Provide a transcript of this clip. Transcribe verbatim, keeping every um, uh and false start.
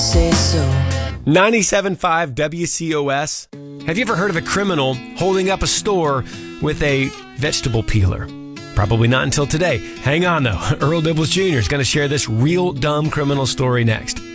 say so. ninety-seven point five W C O S. Have you ever heard of a criminal holding up a store with a vegetable peeler? Probably not until today. Hang on, though. Earl Dibbles Junior is going to share this real dumb criminal story next.